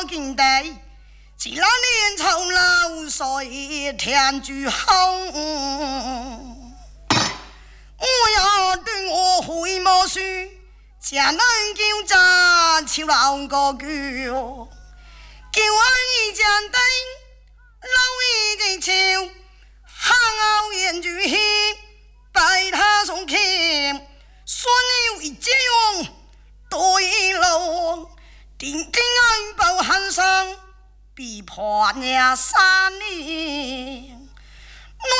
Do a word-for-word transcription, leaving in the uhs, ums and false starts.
金带，既然年朝老岁天主好，我要对我回莫说，家人叫咱求老个句哦，叫我一家等老一个求，好言句去拜他送亲，孙有一家用对喽，定定爱报汉上，必破呀三年。